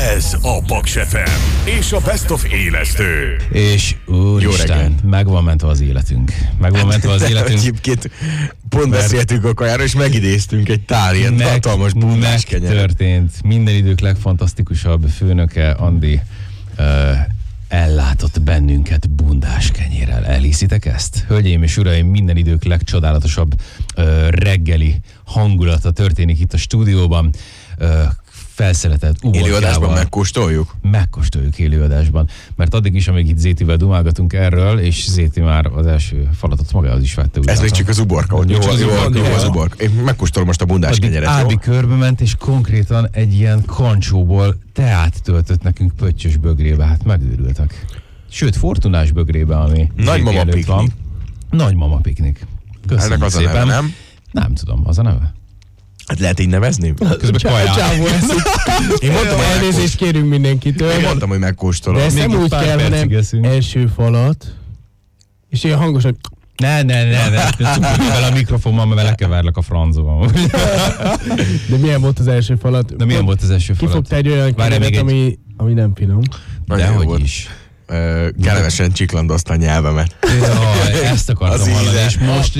Ez a Paks FM és a Best of élesztő. És úristen, meg van mentve az életünk. Meg van mentve az életünk. Egyébként pont beszéltünk a kajára, és megidéztünk egy tál ilyen hatalmas bundás kenyeret. Történt. Minden idők legfantasztikusabb főnöke, Andi, ellátott bennünket bundás kenyérrel. Elhiszitek ezt? Hölgyeim és uraim, minden idők legcsodálatosabb reggeli hangulata történik itt a stúdióban. Felszeretett uborkával. Élőadásban megkóstoljuk? Megkóstoljuk élőadásban. Mert addig is, amíg itt Zétivel dumálgatunk erről, és Zéti már az első falatot magához is vette. Ez még csak az uborka. Jó az uborka. Én megkóstolom most a bundás kenyeret. Ábi körbe ment, és konkrétan egy ilyen kancsóból teát töltött nekünk pöttyös bögrébe. Hát megőrültek. Sőt, fortunás bögrébe, ami Nagymama piknik. Nagymama piknik. Köszönjük ennek az szépen. A neve, nem? Nem tudom, az a neve. Hát lehet így nevezni? Közben kajál. Én mondtam, elnézést kérünk mindenkitől. Én mondtam, hogy megkóstolom. De ezt nem úgy kell, hanem első falat, és ilyen hangosan... Ne, cukkolj bele a mikrofonban, mert lekevárlak a francba. De milyen volt az első falat? Kifogtál egy olyan kenyeret, ami nem finom. Dehogy is. Kellemesen csiklandozta a nyelvemet. Jaj, ezt akartam hallani, és most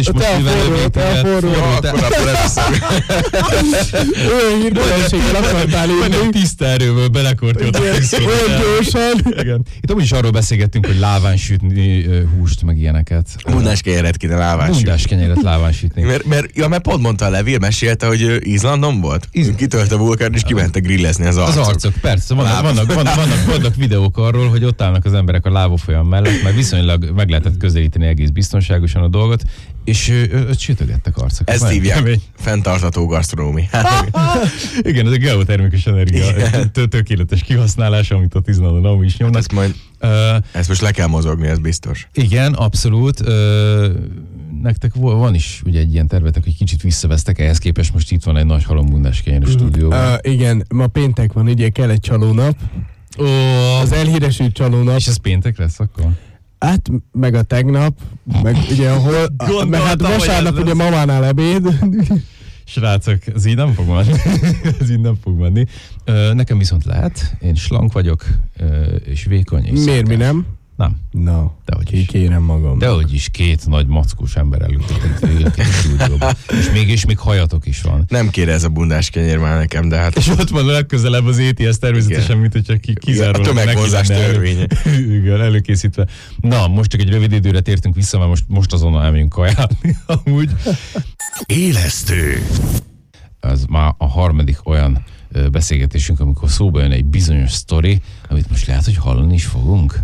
olyan hírgólenséggel akartál írni. Tiszta erőből belekortoltak. Gyorsan. Itt amúgy is arról beszélgettünk, hogy láván sütni húst, meg ilyeneket. Bundás kenyeret kéne láván sütni. Bundás kenyeret láván sütni. Mert pont mondta a levél, mesélte, hogy Izlandon volt. Kitölt a vulkán, és kimentek grillezni az arcok. Az arcok, persze. Vannak videók arról, hogy ott állnak az emberek a lávafolyam mellett, mert viszonylag meg lehetett közelíteni egész biztonságosan a dolgot, és sütögettek arcok. Ezt hívják fenntartható gasztronómi. Igen, ez a geotermikus energia tökéletes kihasználása, amit a Izlandon is nyomnak. Ezt most le kell mozogni, ez biztos. Igen, abszolút. Nektek van is ugye egy ilyen tervetek, hogy kicsit visszavesztek, ehhez képest most itt van egy nagy halombundás kenyér a stúdióban. Igen, ma péntek van, ugye kell egy csalónap. Az elhíresült csalónap. És ez péntek lesz akkor? Hát, meg a tegnap, meg ugye meg hát vasárnap ugye mamánál ebéd. Srácok, ez így nem fog menni. Nekem viszont lehet, én slank vagyok, és vékony. És miért mi nem? Nem. No, dehogy is. Kérem magam. Dehogy is, két nagy mackós ember előtt a stúdióban. És még hajatok is van. Nem kér ez a bundás kenyér már nekem, de hát... És ott van a legközelebb az ETS természetesen, mint hogyha kizárólag a tömeghozzás törvénye. Igen, előkészítve. Na, most csak egy rövid időre tértünk vissza, mert most azonnal elmegyünk kajálni, amúgy. Élesztő. Ez már a harmadik olyan beszélgetésünk, amikor szóba jön egy bizonyos sztori, amit most lehet, hogy hallani is fogunk.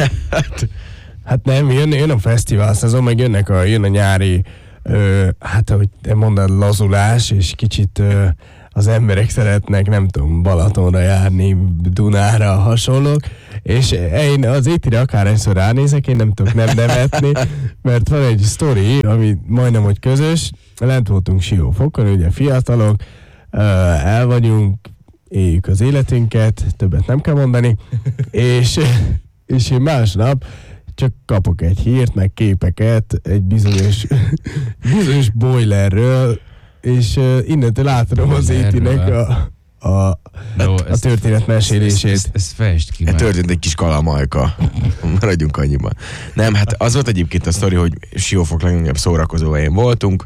Hát nem, jön a fesztivál szezon, meg jön a nyári, hát ahogy te mondod, lazulás, és kicsit az emberek szeretnek, nem tudom, Balatonra járni, Dunára, hasonlók, és én az étire akárhányszor ránézek, én nem tudok nem nevetni, mert van egy sztori, ami majdnem, hogy közös, lent voltunk Siófokon, ugye fiatalok, el vagyunk, éljük az életünket, többet nem kell mondani, és én másnap csak kapok egy hírt, meg képeket egy bizonyos boilerről, és innentől átadom az étinek a történet mesélését. Ez fejtsd ki már. Történt egy kis kalamajka. Maradjunk annyiban. Nem, hát az volt egyébként a sztori, hogy Siófok legnagyobb szórakozó helyén voltunk,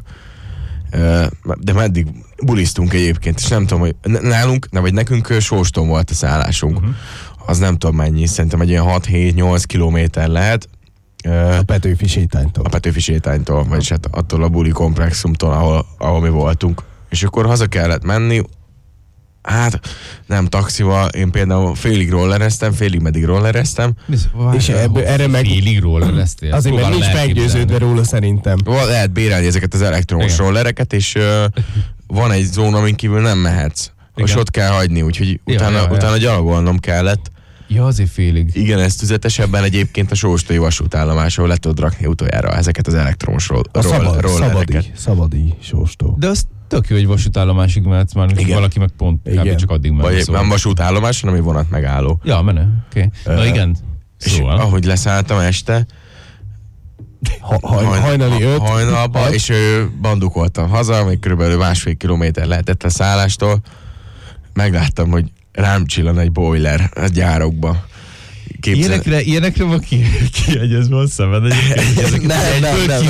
de meddig bulisztunk egyébként, és nem tudom, hogy nálunk, vagy nekünk Sóston volt a szállásunk. Az nem tudom mennyi, szerintem egy ilyen 6-7-8 kilométer lehet. A Petőfi sétánytól. A Petőfi sétánytól, vagyis hát attól a buli komplexumtól, ahol mi voltunk. És akkor haza kellett menni, hát nem taxival, én például félig rollereztem, félig meddig rollereztem. És erre meg... Félig rollereztél? Azért mert nincs meggyőződve róla szerintem. Lehet bérelni ezeket az elektromos rollereket, és van egy zóna, amin kívül nem mehetsz. És ott kell hagyni, úgyhogy utána gyalogolnom kellett. Ja, azért félig. Igen, ez tüzetesebben egyébként a Sóstói vasútállomásról le tudod rakni utoljára ezeket az elektromos rollereket. Szabadi Sóstó. De az tök jó, hogy vasútállomásig mehetsz már, valaki meg pont csak addig mehet. Vagy nem vasútállomás, hanem egy vonat megálló. Ja, menő. Okay. Na igen. Szóval. És ahogy leszálltam este, hajnali 5. Hajnalba, és bandukoltam haza, még körülbelül 1,5 kilométer lehetett a szállástól. Megláttam, hogy rám csillan egy boiler a gyárokba. Ilyenekre van kiegyezve a szemed egyébként. Nem,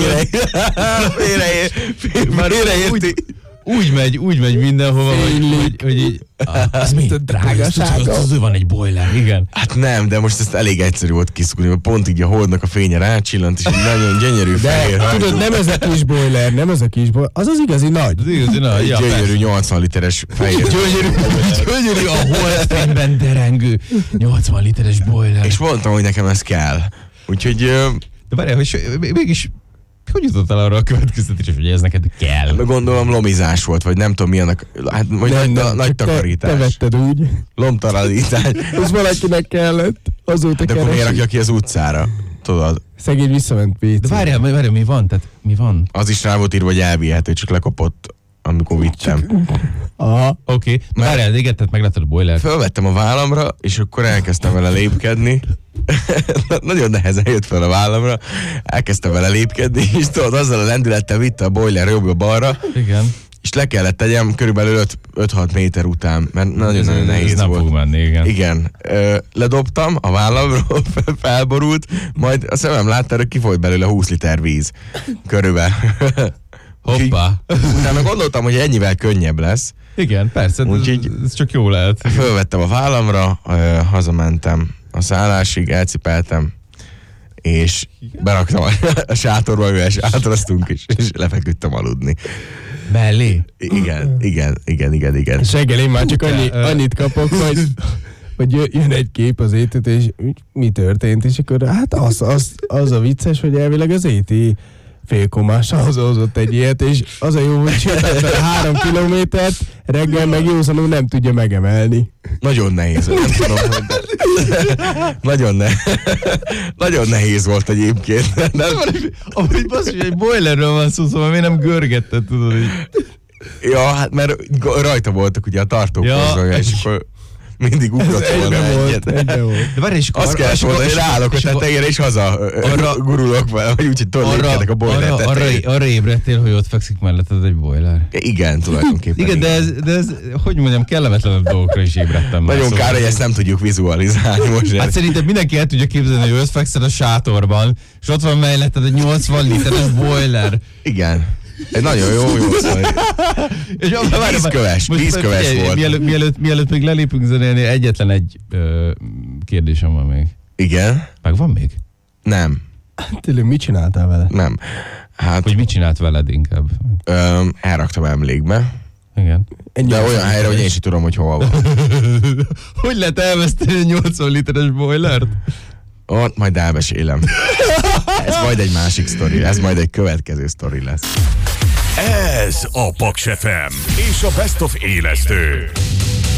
félreérti. Úgy megy mindenhova, hogy így, az mi? Drágasága. Az van egy boiler, igen. Hát nem, de most ezt elég egyszerű volt kiszúrni, mert pont így a holdnak a fénye rácsillant, és egy nagyon gyönyörű fehér hajtó. Tudod, nem ez a kis boiler, az az igazi nagy. Az igazi nagy, ja, gyönyörű 80 literes fehér. Gyönyörű a holdfényben derengő 80 literes boiler. És mondtam, hogy nekem ez kell. Úgyhogy... De várjál, hogy mégis hogy jutottál arra a következtetésre, hogy ez neked kell? Gondolom lomizás volt, vagy nem tudom mi annak, hát vagy nagy takarítás. Te vetted úgy. Lomtalanítás. Ez valakinek kellett, azóta de akkor miért rakja ki az utcára? Tudod? Szegény visszament Pécsi. De várjál, mi van? Tehát mi van? Az is rá volt írva, hogy elvihető, csak lekopott, amikor vittem. Aha. Oké. Várjál, tehát megláttad a boilert. Fölvettem a vállamra, és akkor elkezdtem vele lépkedni. Nagyon nehezen jött fel a vállamra. Elkezdtem vele lépkedni, és tudod, azzal a lendülettel vitte a boiler jobbra-balra. Igen. És le kellett tegyem körülbelül 5-6 méter után, mert nagyon-nagyon nehéz ez nem volt. fog menni, igen. Igen. Ledobtam a vállamról, felborult, majd a szemem látta, hogy kifolyt belőle 20 liter víz. Körülbelül. Hoppá. Utána gondoltam, hogy ennyivel könnyebb lesz. Igen, persze, ez csak jó lehet. Fölvettem a vállamra, hazamentem a szállásig, elcipeltem, és beraktam a sátorba, mivel sátoroztunk is, és lefeküdtem aludni. Mellé? Igen. És reggel én már csak annyit kapok, hogy jön egy kép az étőt, és mi történt, és akkor hát az a vicces, hogy elvileg az éti félkomással hozott egy ilyet, és az a jó, hogy sétált vele 3 kilométert, reggel meg józanul nem tudja megemelni. Nagyon nehéz. Nem tudom, nagyon nehéz volt egyébként. Amúgy basz, hogy egy boilerről van szó, szóval miért nem görgetted, tudod, hogy... Ja, hát mert rajta voltak ugye a tartókozója, és akkor mindig ugrott volna egyet. De várj, és azt kellett volna, hogy ráállok a tetejére, és haza gurulok vele, vagy úgyhogy lépkedek a boiler tetejére. Arra ébredtél, hogy ott fekszik melletted egy boiler? Igen, tulajdonképpen. Igen, de ez, hogy mondjam, kellemetlenebb dolgokra is ébredtem már. Nagyon kár, hogy ezt nem tudjuk vizualizálni most. Hát szerintem mindenki el tudja képzelni, hogy ott fekszel a sátorban, és ott van melletted egy 80 literes boiler. Igen. Egy nagyon jó szó. Vízköves volt. Mielőtt még lelépünk zenélni, egyetlen egy kérdésem van még. Igen? Meg van még? Nem. Tényleg mit csináltál vele? Nem. Hát, hogy mit csinált veled inkább? Elraktam emlékbe. Igen. De olyan helyre, hogy én sem tudom, hogy hol van. Hogy lehet elveszteni 80 literes boilert? Ott majd elmesélem. Ez majd egy másik sztori, ez majd egy következő sztori lesz. Ez a Paks FM és a Best of élesztő.